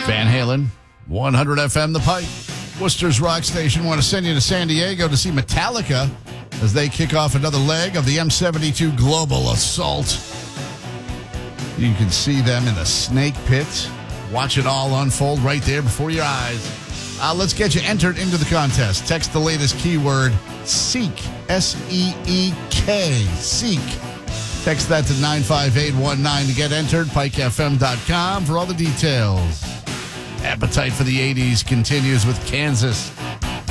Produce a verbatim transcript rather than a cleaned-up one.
Van Halen, one hundred F M The Pike. Worcester's Rock Station. Want to send you to San Diego to see Metallica as they kick off another leg of the M seventy-two Global Assault. You can see them in the Snake Pit. Watch it all unfold right there before your eyes. Uh, let's get you entered into the contest. Text the latest keyword, SEEK, S E E K, SEEK. Text that to nine five eight one nine to get entered, pike f m dot com for all the details. Appetite for the eighties continues with Kansas.